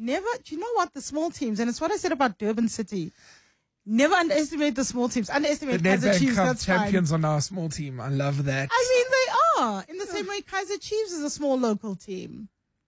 Never, do you know what? The small teams, and it's what I said about Durban City. Never underestimate the small teams. Underestimate The Kaizer Nedbank Chiefs. Cup That's champions fine. are now a small team. I love that. I mean, they are. In the same way, Kaizer Chiefs is a small local team.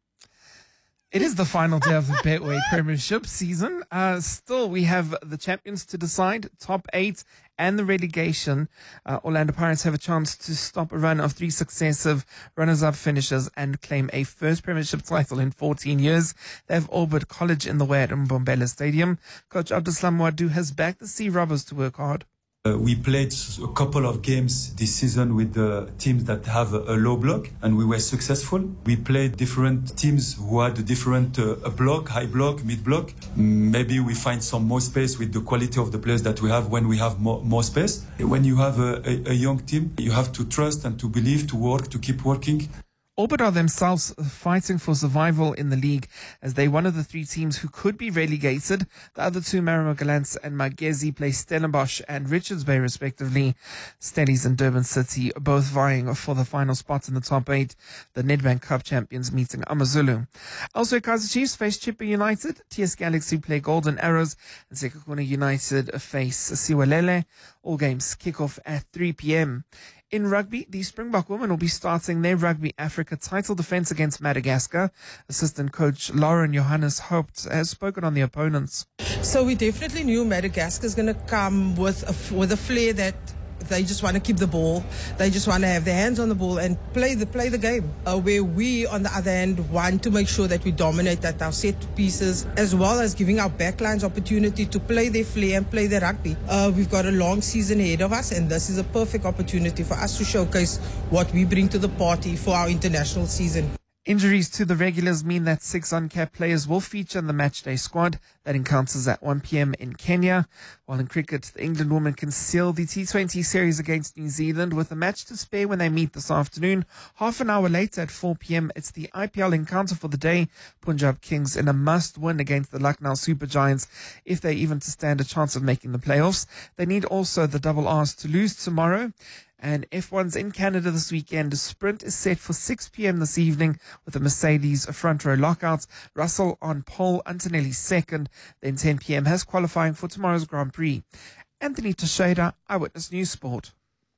It is the final day of the Betway Premiership season. Still, we have the champions to decide, top 8 and the relegation. Orlando Pirates have a chance to stop a run of 3 successive runners-up finishes and claim a first Premiership title in 14 years. They have Albert College in the way at Mbombela Stadium. Coach Abdeslam Wadu has backed the Sea Robbers to work hard. We played a couple of games this season with the teams that have a low block, and we were successful. We played different teams who had a different block, high block, mid block. Maybe we find some more space with the quality of the players that we have when we have more space. When you have a young team, you have to trust and to believe, to work, to keep working. Albert are themselves fighting for survival in the league as they're one of the 3 teams who could be relegated. The other 2, Maramagalants and Magezi, play Stellenbosch and Richards Bay respectively. Stellies and Durban City both vying for the final spot in the top 8. The Nedbank Cup champions meeting AmaZulu. Also, Kaizer Chiefs face Chipper United. TS Galaxy play Golden Arrows and Sekhukhune United face Siwalele. All games kick off at 3 p.m. In rugby, the Springbok women will be starting their Rugby Africa title defense against Madagascar. Assistant coach Lauren Johannes Haupt has spoken on the opponents. So we definitely knew Madagascar is going to come with a flair that they just want to keep the ball. They just want to have their hands on the ball and play the game. Where we, on the other hand, want to make sure that we dominate at our set pieces, as well as giving our backlines opportunity to play their flair and play their rugby. We've got a long season ahead of us, and this is a perfect opportunity for us to showcase what we bring to the party for our international season. Injuries to the regulars mean that 6 uncapped players will feature in the matchday squad that encounters at 1 p.m. in Kenya. While in cricket, the England women can seal the T20 series against New Zealand with a match to spare when they meet this afternoon. Half an hour later at 4 p.m., it's the IPL encounter for the day. Punjab Kings in a must-win against the Lucknow Super Giants if they even to stand a chance of making the playoffs. They need also the double R's to lose tomorrow. And F1's in Canada this weekend. The sprint is set for 6 p.m. this evening with the Mercedes front row lockouts. Russell on pole, Antonelli second. Then 10 p.m. has qualifying for tomorrow's Grand Prix. Anthony Teixeira, Eyewitness News Sport.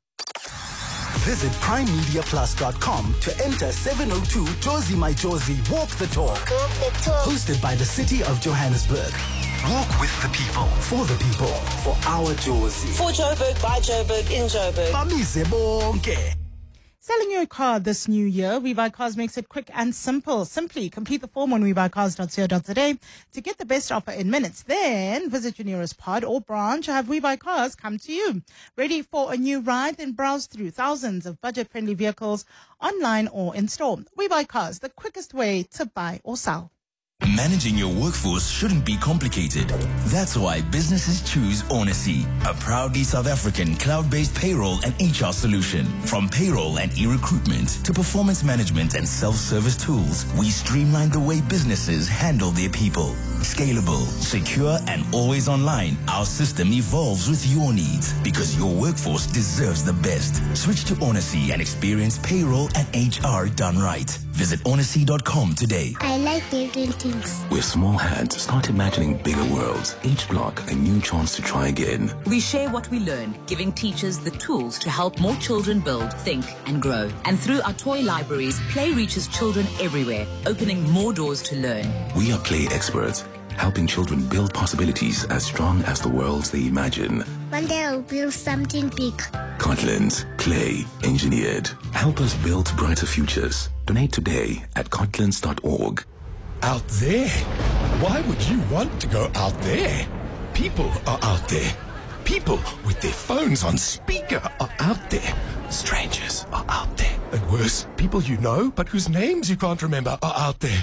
Visit primemediaplus.com to enter 702 Josie My Josie Walk the Talk. Hosted by the City of Johannesburg. Walk with the people, for the people, for our Josie. For Joburg, by Joburg, in Joburg. Bamise bonke. Selling your car this new year, WeBuyCars makes it quick and simple. Simply complete the form on WeBuyCars.co.za to get the best offer in minutes. Then visit your nearest pod or branch or have WeBuyCars come to you. Ready for a new ride? Then browse through thousands of budget-friendly vehicles online or in store. WeBuyCars, the quickest way to buy or sell. Managing your workforce shouldn't be complicated. That's why businesses choose Onacy, a proudly South African cloud-based payroll and HR solution. From payroll and e-recruitment to performance management and self-service tools, we streamline the way businesses handle their people. Scalable, secure, and always online, our system evolves with your needs because your workforce deserves the best. Switch to Onacy and experience payroll and HR done right. Visit onacy.com today. I like building things. With small hands, start imagining bigger worlds. Each block, a new chance to try again. We share what we learn, giving teachers the tools to help more children build, think, and grow. And through our toy libraries, play reaches children everywhere, opening more doors to learn. We are play experts, helping children build possibilities as strong as the worlds they imagine. One day I'll build something big. Cortland, play engineered. Help us build brighter futures. Donate today at cortlands.org. Out there? Why would you want to go out there? People are out there. People with their phones on speaker are out there. Strangers are out there. And worse, people you know but whose names you can't remember are out there.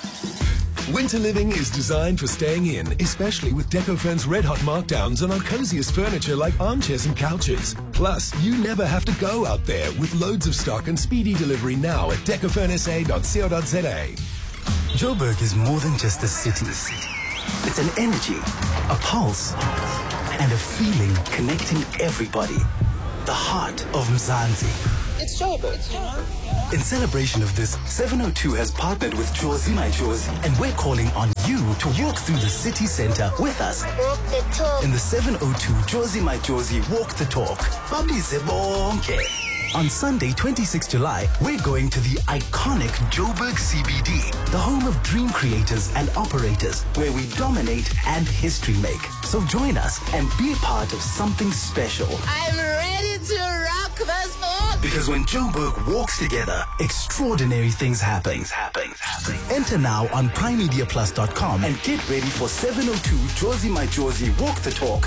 Winter living is designed for staying in, especially with Decofurn's red-hot markdowns on our coziest furniture like armchairs and couches. Plus, you never have to go out there with loads of stock and speedy delivery now at decofurnsa.co.za. Joburg is more than just a city. It's an energy, a pulse, and a feeling connecting everybody. The heart of Mzansi. It's Joburg, you know? In celebration of this, 702 has partnered with Josie My Josie, and we're calling on you to walk through the city center with us Walk the talk. in the 702 Josie My Josie Walk the Talk. Babize bonke. On Sunday, 26 July, we're going to the iconic Joburg CBD, the home of dream creators and operators, where we dominate and history make. So join us and be a part of something special. I'm ready to rock this book. Because when Joburg walks together, extraordinary things happen. Enter now on primemediaplus.com and get ready for 702 Josie My Josie Walk the Talk